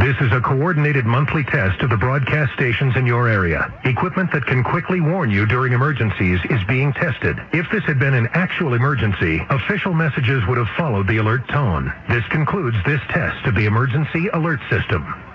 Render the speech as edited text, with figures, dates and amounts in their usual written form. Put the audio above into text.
This is a coordinated monthly test of the broadcast stations in your area. Equipment that can quickly warn you during emergencies is being tested. If this had been an actual emergency, official messages would have followed the alert tone. This concludes this test of the emergency alert system.